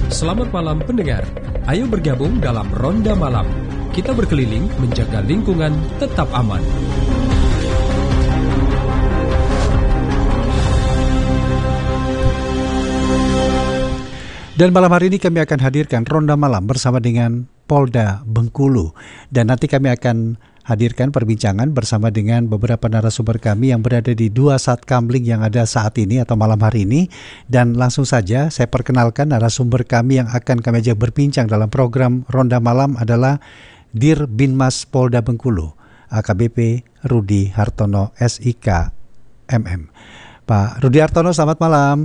Selamat malam pendengar. Ayo bergabung dalam Ronda Malam. Kita berkeliling menjaga lingkungan tetap aman. Dan malam hari ini kami akan hadirkan Ronda Malam bersama dengan Polda Bengkulu. Dan nanti kami akan hadirkan perbincangan bersama dengan beberapa narasumber kami yang berada di dua satkamling yang ada saat ini atau malam hari ini. Dan langsung saja saya perkenalkan narasumber kami yang akan kami ajak berbincang dalam program Ronda Malam adalah Dir Binmas Polda Bengkulu, AKBP Rudi Hartono SIK MM. Pak Rudi Hartono, selamat malam.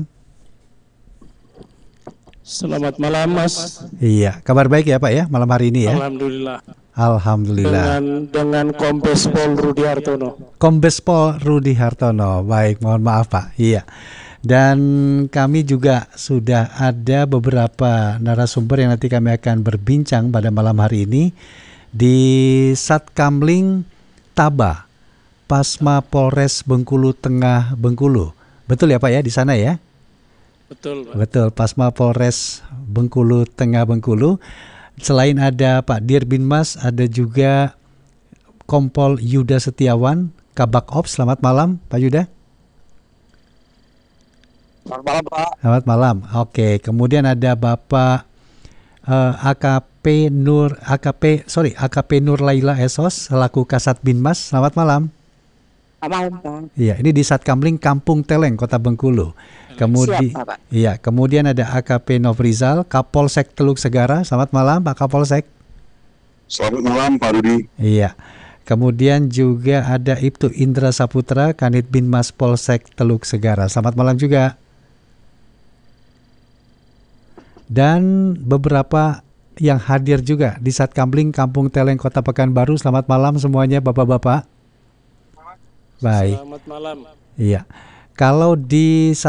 Selamat malam, Mas. Iya, kabar baik ya Pak ya malam hari ini ya? Alhamdulillah. Alhamdulillah. Dengan Kombes Pol Rudi Hartono. Kombes Pol Rudi Hartono. Baik, mohon maaf Pak. Iya. Dan kami juga sudah ada beberapa narasumber yang nanti kami akan berbincang pada malam hari ini di Satkamling Taba, Pasma Polres Bengkulu Tengah Bengkulu. Betul ya Pak ya di sana ya? Betul, Pak. Betul, Pasma Polres Bengkulu Tengah Bengkulu. Selain ada Pak Dir Binmas, ada juga Kompol Yuda Setiawan, Kabak Ops. Selamat malam, Pak Yuda. Selamat malam, Pak. Selamat malam. Oke, kemudian ada Bapak AKP Nur Laila Esos selaku Kasat Binmas. Selamat malam. Malam, Pak. Iya, ini di Satkamling Kampung Teleng, Kota Bengkulu. Kemudian ada AKP Nofrizal, Kapolsek Teluk Segara. Selamat malam, Pak Kapolsek. Selamat malam, Pak Rudi. Iya. Kemudian juga ada Ibtu Indra Saputra, Kanit Binmas Polsek Teluk Segara. Selamat malam juga. Dan beberapa yang hadir juga di Satkamling Kampung Teleng, Kota Pekanbaru. Selamat malam semuanya, Bapak-bapak. Baik. Selamat malam. Iya. Kalau di